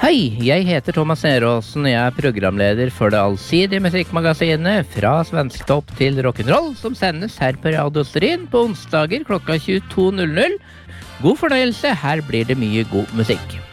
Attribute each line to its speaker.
Speaker 1: Hei, jeg heter Thomas Neråsen, og jeg er programleder for det allsidige musikkmagasinet Fra Svensktopp til Rock'n'Roll, som sendes her på Radio Stryn på onsdager klokka 22.00. God fornøyelse, her blir det mye god musikk.